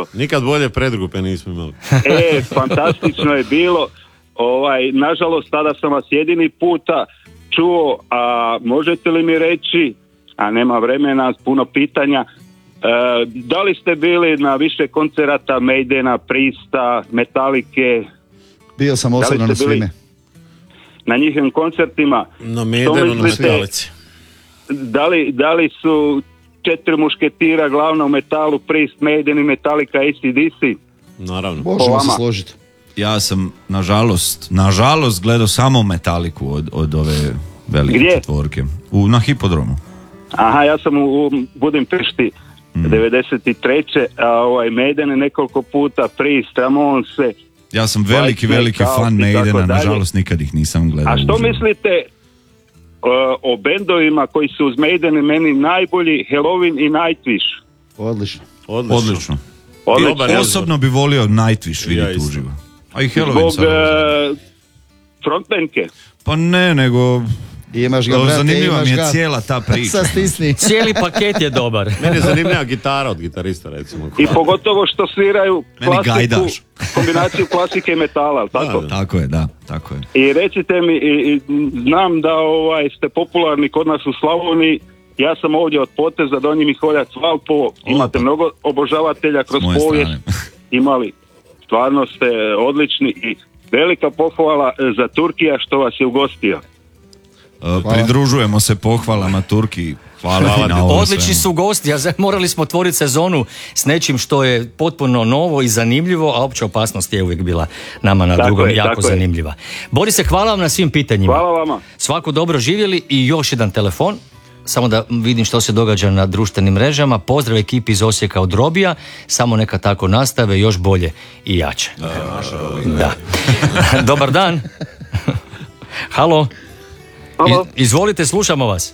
to. Nikad bolje predgrupe nismo imali. Fantastično je bilo. Nažalost, tada sam vas jedini puta čuo, a možete li mi reći, a nema vremena, puno pitanja, da li ste bili na više koncerata Maidena, Priesta, Metalike? Bio sam osobno na svime. Na njihovim koncertima? Na Maidenu, na Metalici. Da li su 4 mušketira glavno u metalu, Priest, Maiden i Metallica, AC/DC? Naravno. Možemo se složiti. Ja sam, nažalost, gledao samo Metaliku od ove velike četvorke. Na Hipodromu. Aha, ja sam u Budimpešti 93. A Maiden nekoliko puta, Priest, Ramonse. Ja sam veliki fan Maidena, nažalost nikad ih nisam gledao. A što mislite o bendovima koji su uz Maiden meni najbolji, Halloween i Nightwish? Odlično. Osobno bi volio Nightwish vidjeti uživo. A i Halloween zbog frontmanke? Pa ne, nego... Imaš ga, brate, zanimljiva mi je cijela ta priča. Cijeli paket je dobar. Meni je zanimljiva gitara od gitarista, recimo. I pogotovo što sviraju klasiku, kombinaciju klasike i metala, tako? Tako je, da, tako je. I recite mi, znam da ste popularni kod nas u Slavoniji, ja sam ovdje od poteza Donji Miholjac, Valpovo, imate mnogo obožavatelja kroz povijest, imali, stvarno ste odlični i velika pohvala za Turkija što vas je ugostio. Pridružujemo se pohvalama Turkiji. Hvala ti na ovo. Odlični su gosti, morali smo otvoriti sezonu s nečim što je potpuno novo i zanimljivo, a opća opasnost je uvijek bila nama na drugom jako zanimljiva. Borise, hvala vam na svim pitanjima. Hvala vama. Svako dobro živjeli i još jedan telefon. Samo da vidim što se događa na društvenim mrežama. Pozdrav ekipi iz Osijeka od Robija. Samo neka tako nastave, još bolje i jače. Da. Dobar dan. Halo. Izvolite, slušamo vas.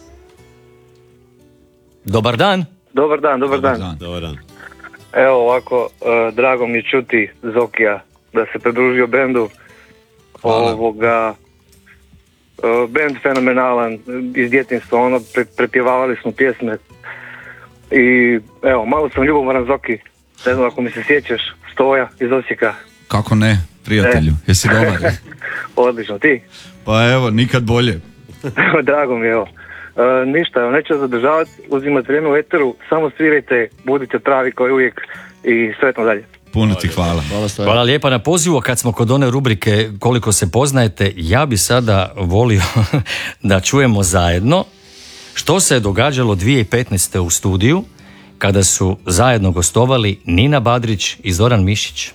Dobar dan. Dobar dan. Evo ovako, drago mi je čuti Zokija da se pridružio bendu. Bend fenomenalan, iz djetinjstva, prepjevavali smo pjesme. I evo, malo sam ljubomoran Zoki. Ne znam ako mi se sjećaš, Stoja iz Osijeka. Kako ne, prijatelju, jesi dobar? Odlično, ti? Pa evo, nikad bolje. Drago mi je, evo. Ništa, neću zadržavati, uzimati vrijeme u eteru, samo svirajte, budite pravi kao uvijek i sretno dalje. Puno ti hvala. Hvala lijepa na pozivu. Kad smo kod one rubrike koliko se poznajete, ja bi sada volio da čujemo zajedno što se je događalo 2015. u studiju kada su zajedno gostovali Nina Badrić i Zoran Mišić.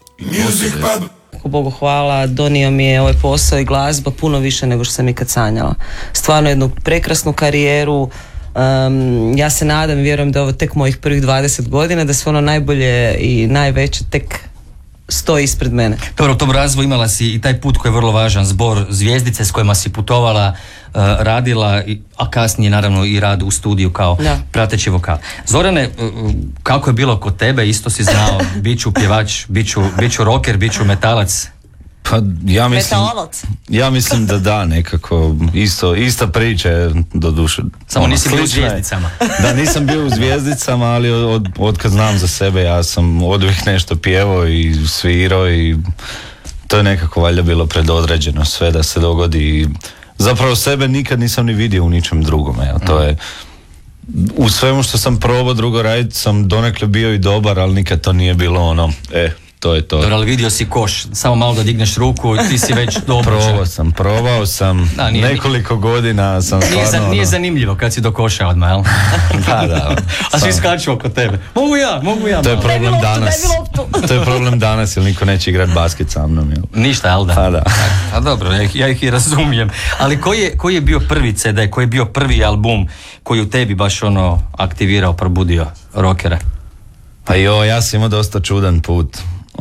Bogu hvala, donio mi je ovaj posao i glazba puno više nego što sam ikad sanjala. Stvarno jednu prekrasnu karijeru. Ja se nadam i vjerujem da je ovo tek mojih prvih 20 godina, da sve ono najbolje i najveće tek stoji ispred mene. Dobro, u tom razvoju imala si i taj put koji je vrlo važan, zbor zvjezdice s kojima si putovala, radila, a kasnije naravno i rad u studiju kao prateći vokal. Zorane, kako je bilo kod tebe? Isto si znao, bit ću pjevač, bit ću rocker, bit ću metalac. Pa ja mislim da nekako ista priča je do duše. Samo nisi bio u Zvijezdicama. Da, nisam bio u Zvijezdicama, ali od kad znam za sebe ja sam oduvijek nešto pjevao i svirao i to je nekako valjda bilo predodređeno sve da se dogodi. Zapravo sebe nikad nisam ni vidio u ničem drugome. To je u svemu što sam probao drugo raditi sam donekle bio i dobar, ali nikad to nije bilo ono, to je to. Dobro, ali vidio si koš, samo malo da digneš ruku, ti si već dobro. Probao sam, nekoliko godina sam stvarno... Nije zanimljivo kad si do koša odmah, jel? Da. A svi skaču oko tebe. Mogu ja. To je problem danas. To je problem danas, jer niko neće igrati basket sa mnom, jel? Ništa, jel da? Pa da. A dobro, ja ih i razumijem. Ali koji je bio prvi CD, koji je bio prvi album koji u tebi baš aktivirao, probudio rockera? Pa ja sam imao dosta čudan put.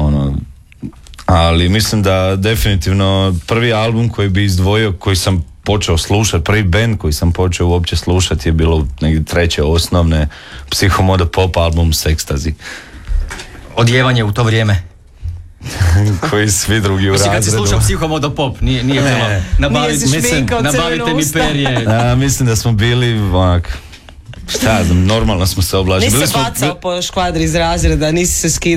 Ali mislim da definitivno prvi album koji bi izdvojio, koji sam počeo slušati, prvi band koji sam počeo uopće slušati je bilo negdje 3. osnovne, Psihomoda Pop album Sekstazi. Odjevanje u to vrijeme? Koji svi drugi u razredu. Kad si slušao Psihomoda Pop, nije bilo nabavite mi perje. Mislim da smo bili onak, šta znam, normalno smo se oblačili. Nisi se bacao po škvadri iz razreda, nisi se skidao